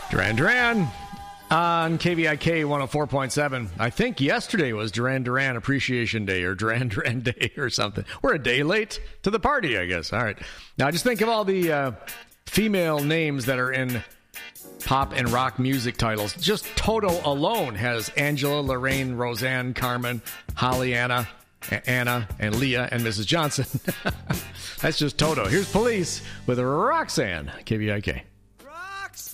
Duran Duran on KVIK 104.7. I think yesterday was Duran Duran Appreciation Day or Duran Duran Day or something. We're a day late to the party, I guess. All right. Now, just think of all the female names that are in pop and rock music titles. Just Toto alone has Angela, Lorraine, Roseanne, Carmen, Holly, Anna, and Leah, and Mrs. Johnson. That's just Toto. Here's Police with Roxanne, KVIK.